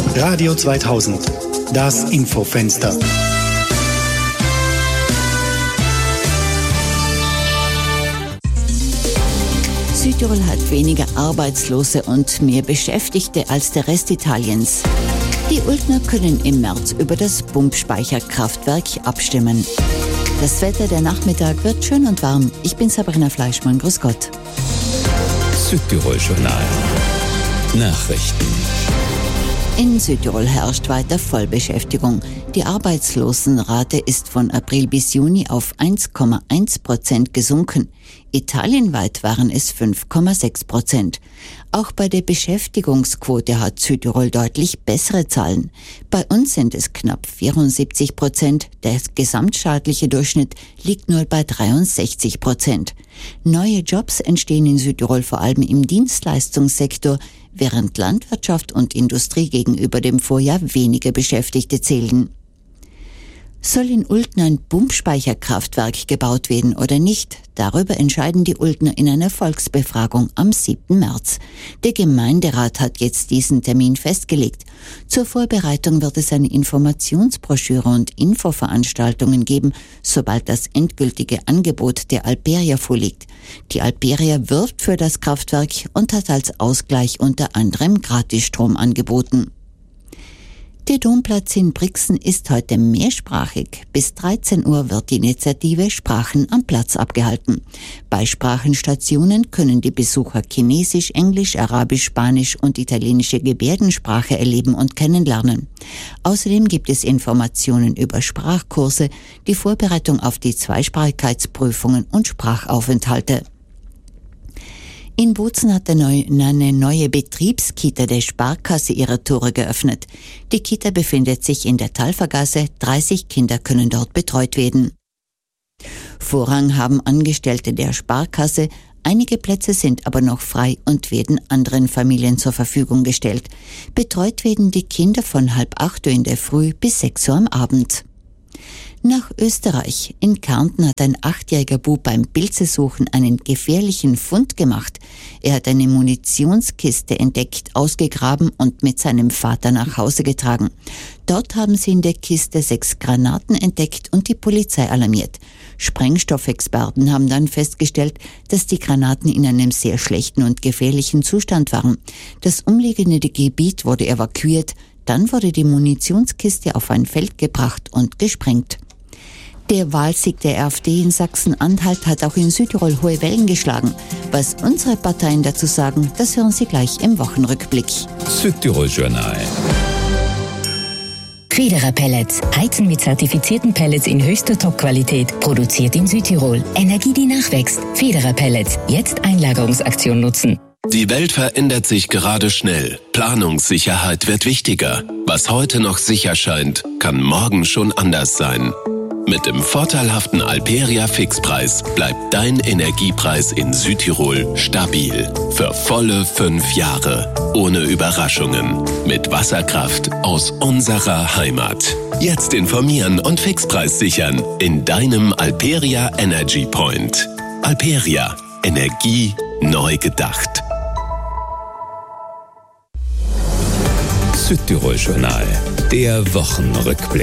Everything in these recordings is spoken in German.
Radio 2000, das Infofenster. Südtirol hat weniger Arbeitslose und mehr Beschäftigte als der Rest Italiens. Die Ultner können im März über das Pumpspeicherkraftwerk abstimmen. Das Wetter, der Nachmittag wird schön und warm. Ich bin Sabrina Fleischmann. Grüß Gott. Südtirol-Journal. Nachrichten. In Südtirol herrscht weiter Vollbeschäftigung. Die Arbeitslosenrate ist von April bis Juni auf 1,1% gesunken. Italienweit waren es 5,6%. Auch bei der Beschäftigungsquote hat Südtirol deutlich bessere Zahlen. Bei uns sind es knapp 74%. Der gesamtstaatliche Durchschnitt liegt nur bei 63%. Neue Jobs entstehen in Südtirol vor allem im Dienstleistungssektor, während Landwirtschaft und Industrie gegenüber dem Vorjahr weniger Beschäftigte zählen. Soll in Ultner ein Pumpspeicherkraftwerk gebaut werden oder nicht? Darüber entscheiden die Ultner in einer Volksbefragung am 7. März. Der Gemeinderat hat jetzt diesen Termin festgelegt. Zur Vorbereitung wird es eine Informationsbroschüre und Infoveranstaltungen geben, sobald das endgültige Angebot der Alperia vorliegt. Die Alperia wirbt für das Kraftwerk und hat als Ausgleich unter anderem Gratisstrom angeboten. Der Domplatz in Brixen ist heute mehrsprachig. Bis 13 Uhr wird die Initiative Sprachen am Platz abgehalten. Bei Sprachenstationen können die Besucher Chinesisch, Englisch, Arabisch, Spanisch und italienische Gebärdensprache erleben und kennenlernen. Außerdem gibt es Informationen über Sprachkurse, die Vorbereitung auf die Zweisprachigkeitsprüfungen und Sprachaufenthalte. In Bozen hat eine neue Betriebskita der Sparkasse ihre Tore geöffnet. Die Kita befindet sich in der Talfergasse. 30 Kinder können dort betreut werden. Vorrang haben Angestellte der Sparkasse. Einige Plätze sind aber noch frei und werden anderen Familien zur Verfügung gestellt. Betreut werden die Kinder von 7:30 Uhr in der Früh bis 6 Uhr am Abend. Nach Österreich. In Kärnten hat ein 8-jähriger Bub beim Pilzesuchen einen gefährlichen Fund gemacht. Er hat eine Munitionskiste entdeckt, ausgegraben und mit seinem Vater nach Hause getragen. Dort haben sie in der Kiste 6 Granaten entdeckt und die Polizei alarmiert. Sprengstoffexperten haben dann festgestellt, dass die Granaten in einem sehr schlechten und gefährlichen Zustand waren. Das umliegende Gebiet wurde evakuiert. Dann wurde die Munitionskiste auf ein Feld gebracht und gesprengt. Der Wahlsieg der AfD in Sachsen-Anhalt hat auch in Südtirol hohe Wellen geschlagen. Was unsere Parteien dazu sagen, das hören Sie gleich im Wochenrückblick. Südtirol-Journal. Federer Pellets. Heizen mit zertifizierten Pellets in höchster Top-Qualität. Produziert in Südtirol. Energie, die nachwächst. Federer Pellets. Jetzt Einlagerungsaktion nutzen. Die Welt verändert sich gerade schnell. Planungssicherheit wird wichtiger. Was heute noch sicher scheint, kann morgen schon anders sein. Mit dem vorteilhaften Alperia Fixpreis bleibt dein Energiepreis in Südtirol stabil. Für volle 5 Jahre. Ohne Überraschungen. Mit Wasserkraft aus unserer Heimat. Jetzt informieren und Fixpreis sichern in deinem Alperia Energy Point. Alperia. Energie neu gedacht. Südtirol-Journal. Der Wochenrückblick.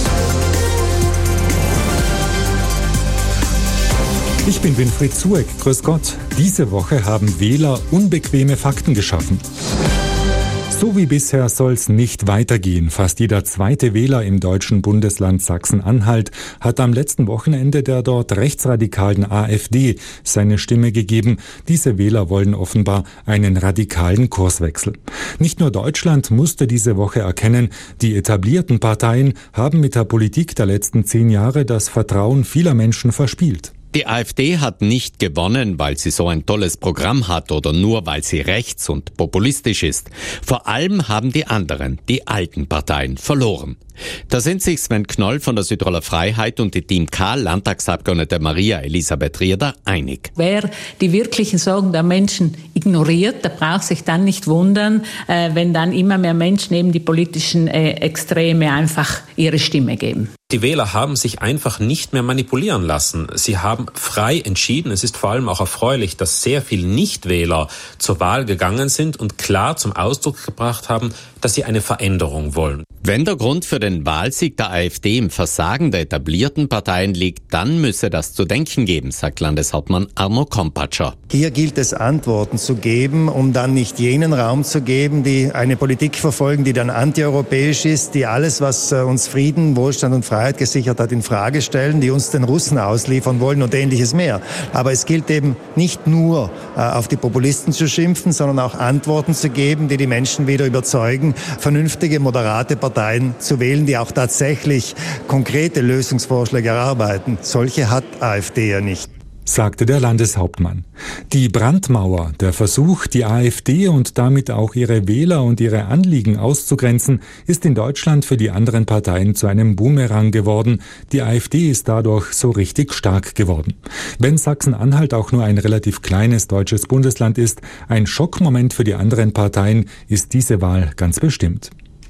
Ich bin Winfried Zueck. Grüß Gott. Diese Woche haben Wähler unbequeme Fakten geschaffen. So wie bisher soll's nicht weitergehen. Fast jeder zweite Wähler im deutschen Bundesland Sachsen-Anhalt hat am letzten Wochenende der dort rechtsradikalen AfD seine Stimme gegeben. Diese Wähler wollen offenbar einen radikalen Kurswechsel. Nicht nur Deutschland musste diese Woche erkennen, die etablierten Parteien haben mit der Politik der letzten 10 Jahre das Vertrauen vieler Menschen verspielt. Die AfD hat nicht gewonnen, weil sie so ein tolles Programm hat oder nur, weil sie rechts und populistisch ist. Vor allem haben die anderen, die alten Parteien, verloren. Da sind sich Sven Knoll von der Südtiroler Freiheit und die Team K, Landtagsabgeordnete Maria Elisabeth Rieder, einig. Wer die wirklichen Sorgen der Menschen ignoriert, der braucht sich dann nicht wundern, wenn dann immer mehr Menschen eben die politischen Extreme einfach ihre Stimme geben. Die Wähler haben sich einfach nicht mehr manipulieren lassen. Sie haben frei entschieden. Es ist vor allem auch erfreulich, dass sehr viele Nichtwähler zur Wahl gegangen sind und klar zum Ausdruck gebracht haben, dass sie eine Veränderung wollen. Wenn der Grund für den Wahlsieg der AfD im Versagen der etablierten Parteien liegt, dann müsse das zu denken geben, sagt Landeshauptmann Arno Kompatscher. Hier gilt es, Antworten zu geben, um dann nicht jenen Raum zu geben, die eine Politik verfolgen, die dann antieuropäisch ist, die alles, was uns Frieden, Wohlstand und Freiheit gesichert hat, in Frage stellen, die uns den Russen ausliefern wollen und Ähnliches mehr. Aber es gilt eben nicht nur auf die Populisten zu schimpfen, sondern auch Antworten zu geben, die die Menschen wieder überzeugen, vernünftige, moderate Parteien zu wählen, die auch tatsächlich konkrete Lösungsvorschläge erarbeiten. Solche hat AfD ja nicht, sagte der Landeshauptmann. Die Brandmauer, der Versuch, die AfD und damit auch ihre Wähler und ihre Anliegen auszugrenzen, ist in Deutschland für die anderen Parteien zu einem Boomerang geworden. Die AfD ist dadurch so richtig stark geworden. Wenn Sachsen-Anhalt auch nur ein relativ kleines deutsches Bundesland ist, ein Schockmoment für die anderen Parteien ist diese Wahl ganz bestimmt.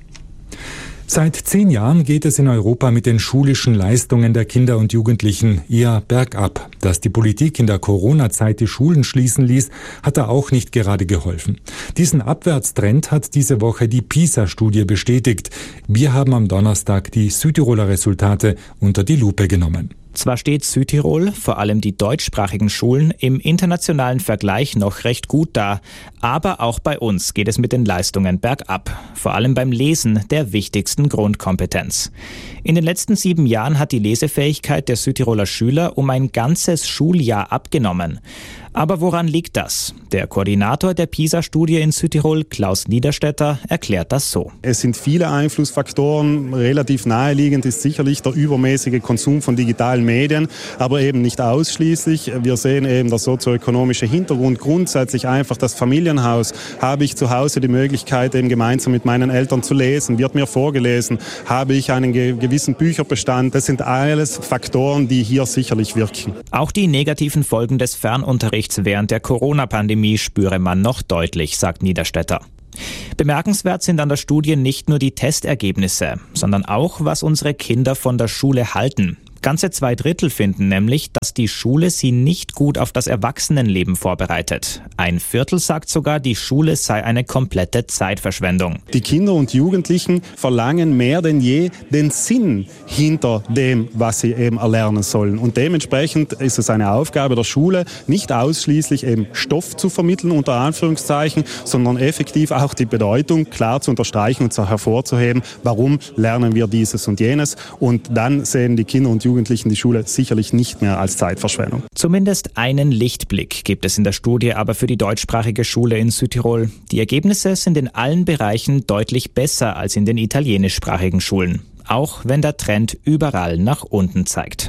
Seit 10 Jahren geht es in Europa mit den schulischen Leistungen der Kinder und Jugendlichen eher bergab. Dass die Politik in der Corona-Zeit die Schulen schließen ließ, hat da auch nicht gerade geholfen. Diesen Abwärtstrend hat diese Woche die PISA-Studie bestätigt. Wir haben am Donnerstag die Südtiroler Resultate unter die Lupe genommen. Zwar steht Südtirol, vor allem die deutschsprachigen Schulen, im internationalen Vergleich noch recht gut da, aber auch bei uns geht es mit den Leistungen bergab, vor allem beim Lesen, der wichtigsten Grundkompetenz. In den letzten 7 Jahren hat die Lesefähigkeit der Südtiroler Schüler um ein ganzes Schuljahr abgenommen. Aber woran liegt das? Der Koordinator der PISA-Studie in Südtirol, Klaus Niederstetter, erklärt das so. Es sind viele Einflussfaktoren. Relativ naheliegend ist sicherlich der übermäßige Konsum von digitalen Medien, aber eben nicht ausschließlich. Wir sehen eben der sozioökonomische Hintergrund. Grundsätzlich einfach das Familienhaus. Habe ich zu Hause die Möglichkeit, eben gemeinsam mit meinen Eltern zu lesen? Wird mir vorgelesen? Habe ich einen gewissen Bücherbestand? Das sind alles Faktoren, die hier sicherlich wirken. Auch die negativen Folgen des Fernunterrichts während der Corona-Pandemie spüre man noch deutlich, sagt Niederstetter. Bemerkenswert sind an der Studie nicht nur die Testergebnisse, sondern auch, was unsere Kinder von der Schule halten. Ganze 2/3 finden nämlich, dass die Schule sie nicht gut auf das Erwachsenenleben vorbereitet. 1/4 sagt sogar, die Schule sei eine komplette Zeitverschwendung. Die Kinder und Jugendlichen verlangen mehr denn je den Sinn hinter dem, was sie eben erlernen sollen. Und dementsprechend ist es eine Aufgabe der Schule, nicht ausschließlich eben Stoff zu vermitteln, unter Anführungszeichen, sondern effektiv auch die Bedeutung klar zu unterstreichen und hervorzuheben, warum lernen wir dieses und jenes. Und dann sehen die Kinder und Jugendlichen die Schule sicherlich nicht mehr als Zeitverschwendung. Zumindest einen Lichtblick gibt es in der Studie aber für die deutschsprachige Schule in Südtirol. Die Ergebnisse sind in allen Bereichen deutlich besser als in den italienischsprachigen Schulen, auch wenn der Trend überall nach unten zeigt.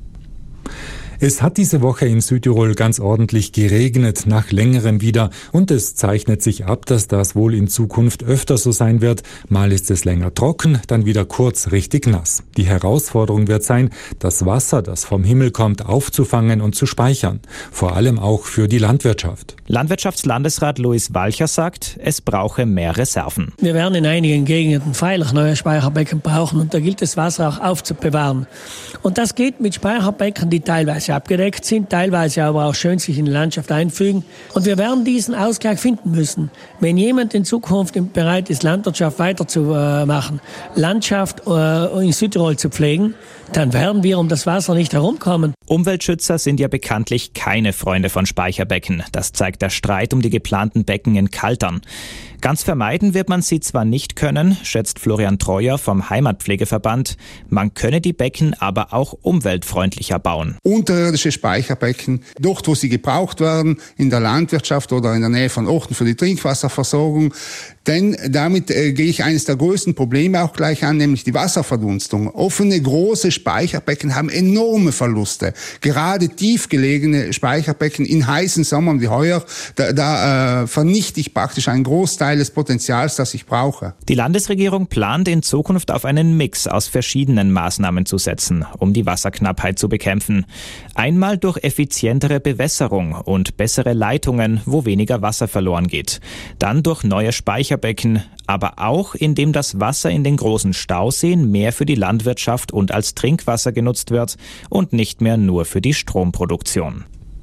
Es hat diese Woche in Südtirol ganz ordentlich geregnet, nach längerem wieder, und es zeichnet sich ab, dass das wohl in Zukunft öfter so sein wird. Mal ist es länger trocken, dann wieder kurz richtig nass. Die Herausforderung wird sein, das Wasser, das vom Himmel kommt, aufzufangen und zu speichern. Vor allem auch für die Landwirtschaft. Landwirtschaftslandesrat Louis Walcher sagt, es brauche mehr Reserven. Wir werden in einigen Gegenden freilich neue Speicherbecken brauchen und da gilt es, Wasser auch aufzubewahren. Und das geht mit Speicherbecken, die teilweise abgedeckt sind, teilweise aber auch schön sich in die Landschaft einfügen. Und wir werden diesen Ausgleich finden müssen. Wenn jemand in Zukunft bereit ist, Landwirtschaft weiterzumachen, Landschaft in Südtirol zu pflegen, dann werden wir um das Wasser nicht herumkommen. Umweltschützer sind ja bekanntlich keine Freunde von Speicherbecken. Das zeigt der Streit um die geplanten Becken in Kaltern. Ganz vermeiden wird man sie zwar nicht können, schätzt Florian Treuer vom Heimatpflegeverband. Man könne die Becken aber auch umweltfreundlicher bauen. Unterirdische Speicherbecken, dort wo sie gebraucht werden, in der Landwirtschaft oder in der Nähe von Orten für die Trinkwasserversorgung. Denn damit gehe ich eines der größten Probleme auch gleich an, nämlich die Wasserverdunstung. Offene, große Speicherbecken haben enorme Verluste. Gerade tiefgelegene Speicherbecken in heißen Sommern wie heuer, da vernichte ich praktisch einen Großteil des Potenzials, das ich brauche. Die Landesregierung plant in Zukunft auf einen Mix aus verschiedenen Maßnahmen zu setzen, um die Wasserknappheit zu bekämpfen. Einmal durch effizientere Bewässerung und bessere Leitungen, wo weniger Wasser verloren geht. Dann durch neue Speicherbecken Speicherbecken, aber auch indem das Wasser in den großen Stauseen mehr für die Landwirtschaft und als Trinkwasser genutzt wird und nicht mehr nur für die Stromproduktion.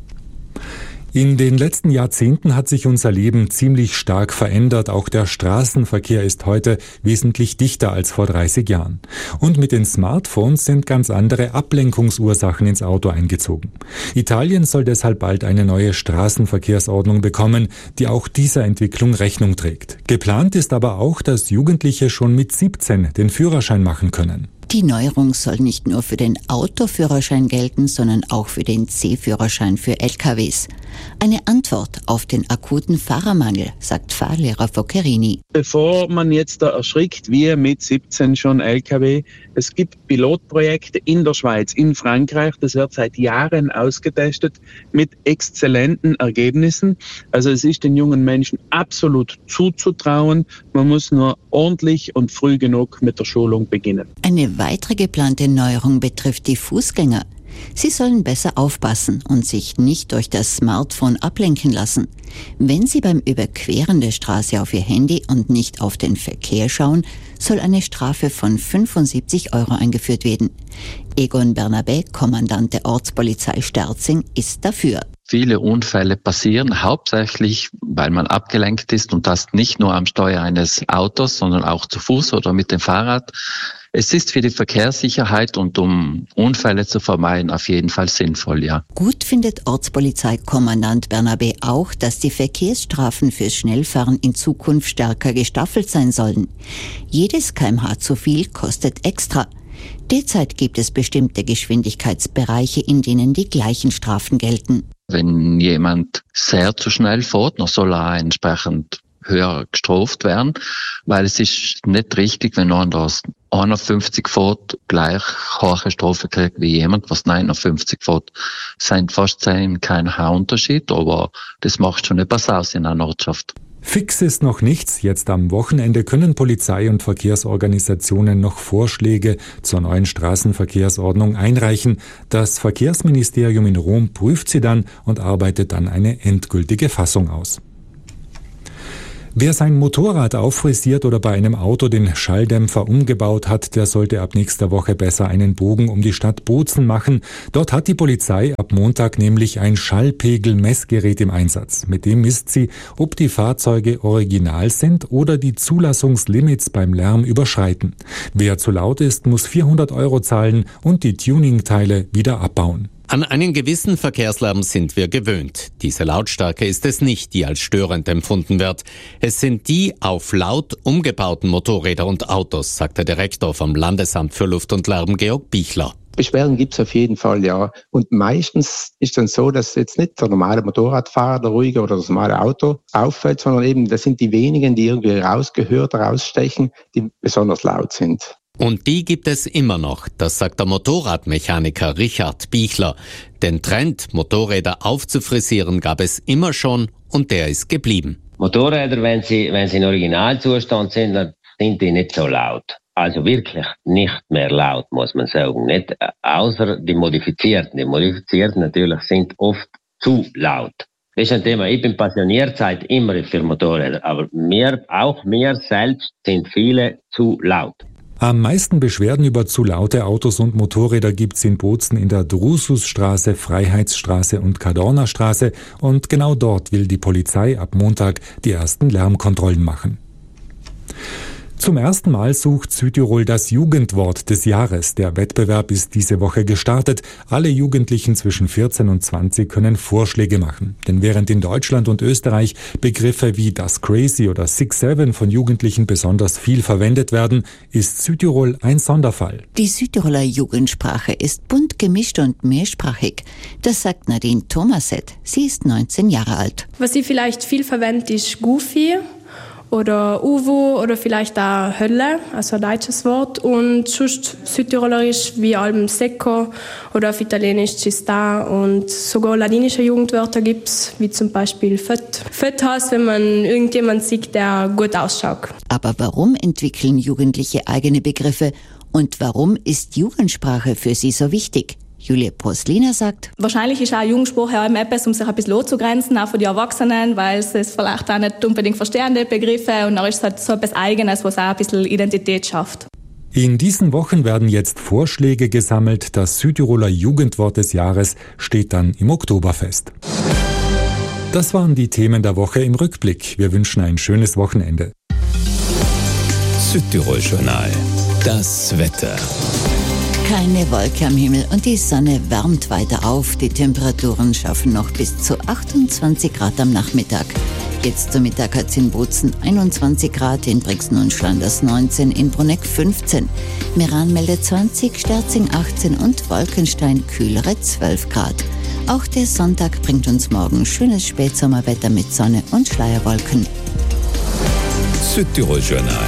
In den letzten Jahrzehnten hat sich unser Leben ziemlich stark verändert. Auch der Straßenverkehr ist heute wesentlich dichter als vor 30 Jahren. Und mit den Smartphones sind ganz andere Ablenkungsursachen ins Auto eingezogen. Italien soll deshalb bald eine neue Straßenverkehrsordnung bekommen, die auch dieser Entwicklung Rechnung trägt. Geplant ist aber auch, dass Jugendliche schon mit 17 den Führerschein machen können. Die Neuerung soll nicht nur für den Autoführerschein gelten, sondern auch für den C-Führerschein für LKWs. Eine Antwort auf den akuten Fahrermangel, sagt Fahrlehrer Foccherini. Bevor man jetzt da erschrickt, wir mit 17 schon LKW, es gibt Pilotprojekte in der Schweiz, in Frankreich, das wird seit Jahren ausgetestet mit exzellenten Ergebnissen. Also es ist den jungen Menschen absolut zuzutrauen, man muss nur ordentlich und früh genug mit der Schulung beginnen. Eine weitere geplante Neuerung betrifft die Fußgänger. Sie sollen besser aufpassen und sich nicht durch das Smartphone ablenken lassen. Wenn sie beim Überqueren der Straße auf ihr Handy und nicht auf den Verkehr schauen, soll eine Strafe von 75 € eingeführt werden. Egon Bernabé, Kommandant der Ortspolizei Sterzing, ist dafür. Viele Unfälle passieren hauptsächlich, weil man abgelenkt ist und das nicht nur am Steuer eines Autos, sondern auch zu Fuß oder mit dem Fahrrad. Es ist für die Verkehrssicherheit und um Unfälle zu vermeiden auf jeden Fall sinnvoll, ja. Gut findet Ortspolizeikommandant Bernabé auch, dass die Verkehrsstrafen fürs Schnellfahren in Zukunft stärker gestaffelt sein sollen. Jedes kmh zu viel kostet extra. Derzeit gibt es bestimmte Geschwindigkeitsbereiche, in denen die gleichen Strafen gelten. Wenn jemand sehr zu schnell fährt, dann soll er entsprechend höher gestraft werden, weil es ist nicht richtig, wenn einer 51 fährt, gleich hohe Strafe kriegt wie jemand, was 59 fährt. Es sind fast 10 km/h Unterschied, aber das macht schon etwas aus in einer Ortschaft. Fix ist noch nichts. Jetzt am Wochenende können Polizei und Verkehrsorganisationen noch Vorschläge zur neuen Straßenverkehrsordnung einreichen. Das Verkehrsministerium in Rom prüft sie dann und arbeitet dann eine endgültige Fassung aus. Wer sein Motorrad auffrisiert oder bei einem Auto den Schalldämpfer umgebaut hat, der sollte ab nächster Woche besser einen Bogen um die Stadt Bozen machen. Dort hat die Polizei ab Montag nämlich ein Schallpegel-Messgerät im Einsatz. Mit dem misst sie, ob die Fahrzeuge original sind oder die Zulassungslimits beim Lärm überschreiten. Wer zu laut ist, muss 400 € zahlen und die Tuningteile wieder abbauen. An einen gewissen Verkehrslärm sind wir gewöhnt. Diese Lautstärke ist es nicht, die als störend empfunden wird. Es sind die auf laut umgebauten Motorräder und Autos, sagt der Direktor vom Landesamt für Luft und Lärm, Georg Bichler. Beschwerden gibt's auf jeden Fall, ja. Und meistens ist dann so, dass jetzt nicht der normale Motorradfahrer, der ruhige oder das normale Auto auffällt, sondern eben das sind die wenigen, die irgendwie rausstechen, die besonders laut sind. Und die gibt es immer noch, das sagt der Motorradmechaniker Richard Bichler. Den Trend, Motorräder aufzufrisieren, gab es immer schon und der ist geblieben. Motorräder, wenn sie in Originalzustand sind, dann sind die nicht so laut. Also wirklich nicht mehr laut, muss man sagen. Nicht, außer die Modifizierten. Die Modifizierten natürlich sind oft zu laut. Das ist ein Thema. Ich bin pensioniert seit immer für Motorräder, aber mir selbst sind viele zu laut. Am meisten Beschwerden über zu laute Autos und Motorräder gibt's in Bozen in der Drususstraße, Freiheitsstraße und Kadornerstraße und genau dort will die Polizei ab Montag die ersten Lärmkontrollen machen. Zum ersten Mal sucht Südtirol das Jugendwort des Jahres. Der Wettbewerb ist diese Woche gestartet. Alle Jugendlichen zwischen 14 und 20 können Vorschläge machen. Denn während in Deutschland und Österreich Begriffe wie das Crazy oder 6-7 von Jugendlichen besonders viel verwendet werden, ist Südtirol ein Sonderfall. Die Südtiroler Jugendsprache ist bunt gemischt und mehrsprachig. Das sagt Nadine Thomaset. Sie ist 19 Jahre alt. Was sie vielleicht viel verwendet, ist Goofy oder Uwu oder vielleicht auch Hölle, also ein deutsches Wort. Und sonst südtirolerisch wie Alben Secco oder auf Italienisch Cista und sogar ladinische Jugendwörter gibt's, wie zum Beispiel Fött. Fött heißt, wenn man irgendjemand sieht, der gut ausschaut. Aber warum entwickeln Jugendliche eigene Begriffe und warum ist Jugendsprache für sie so wichtig? Julia Proslina sagt: Wahrscheinlich ist auch Jugendsprache auch etwas, um sich ein bisschen loszugrenzen, auch von den Erwachsenen, weil sie es vielleicht auch nicht unbedingt verstehen, die Begriffe. Und dann ist es halt so etwas Eigenes, was auch ein bisschen Identität schafft. In diesen Wochen werden jetzt Vorschläge gesammelt. Das Südtiroler Jugendwort des Jahres steht dann im Oktoberfest. Das waren die Themen der Woche im Rückblick. Wir wünschen ein schönes Wochenende. Südtirol Journal. Das Wetter. Keine Wolke am Himmel und die Sonne wärmt weiter auf. Die Temperaturen schaffen noch bis zu 28 Grad am Nachmittag. Jetzt zum Mittag hat es in Bozen 21 Grad, in Brixen und Schlanders 19, in Bruneck 15. Meran meldet 20, Sterzing 18 und Wolkenstein kühlere 12 Grad. Auch der Sonntag bringt uns morgen schönes Spätsommerwetter mit Sonne und Schleierwolken. Südtirol Journal.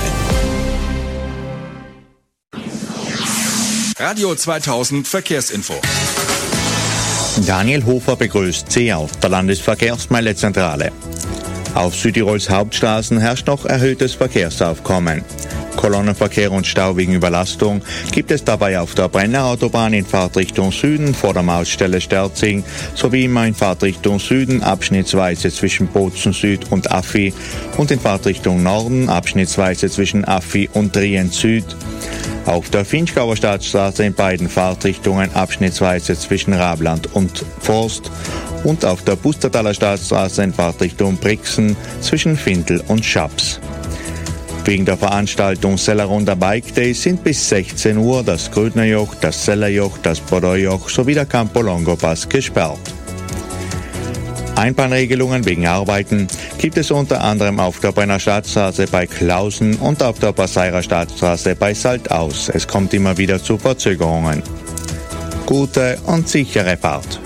Radio 2000 Verkehrsinfo. Daniel Hofer begrüßt Sie auf der Landesverkehrsmeldezentrale. Auf Südtirols Hauptstraßen herrscht noch erhöhtes Verkehrsaufkommen. Kolonnenverkehr und Stau wegen Überlastung gibt es dabei auf der Brennerautobahn in Fahrtrichtung Süden vor der Mautstelle Sterzing sowie immer in Fahrtrichtung Süden abschnittsweise zwischen Bozen Süd und Affi und in Fahrtrichtung Norden abschnittsweise zwischen Affi und Trient Süd. Auf der Vinchgauer Stadtstraße in beiden Fahrtrichtungen abschnittsweise zwischen Rabland und Forst und auf der Pustertaler Stadtstraße in Fahrtrichtung Brixen zwischen Findel und Schaps. Wegen der Veranstaltung Sellerunder Bike Day sind bis 16 Uhr das Grödnerjoch, das Sellerjoch, das Bordeaujoch sowie der Campo Longo Pass gesperrt. Einbahnregelungen wegen Arbeiten gibt es unter anderem auf der Brenner Stadtstraße bei Klausen und auf der Passeirer Stadtstraße bei Saltaus. Es kommt immer wieder zu Verzögerungen. Gute und sichere Fahrt.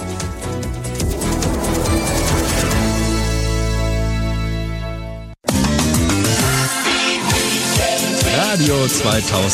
Radio 2000.